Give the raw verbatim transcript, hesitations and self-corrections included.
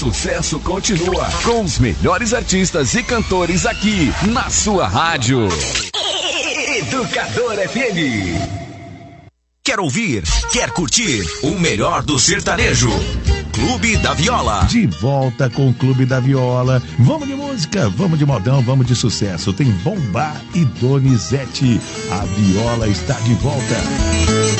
sucesso continua com os melhores artistas e cantores aqui na sua rádio. Educador F M. Quer ouvir? Quer curtir? O melhor do sertanejo. Clube da Viola. De volta com o Clube da Viola. Vamos de música, vamos de modão, vamos de sucesso. Tem Bomba e Donizete. A Viola está de volta.